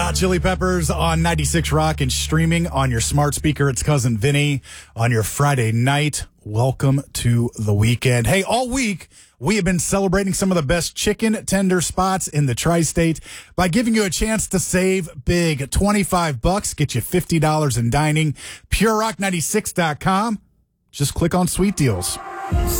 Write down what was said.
Hot Chili Peppers on 96 Rock and streaming on your smart speaker. It's Cousin Vinny on your Friday night. Welcome to the weekend. Hey, all week we have been celebrating some of the best chicken tender spots in the tri-state by giving you a chance to save big. $25 get you $50 in dining. PureRock96.com. Just click on Sweet Deals.